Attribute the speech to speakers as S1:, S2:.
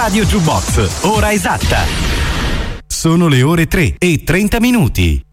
S1: Radio Jukebox, ora esatta. Sono le ore 3:30.